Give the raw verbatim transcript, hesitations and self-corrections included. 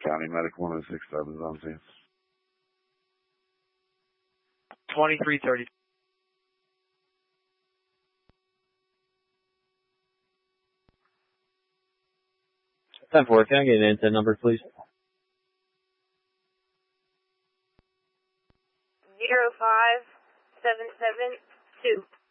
County Medic one oh six seven is on scene. twenty-three thirty. ten four, can I get an incident number, please? Zero five seven seven two.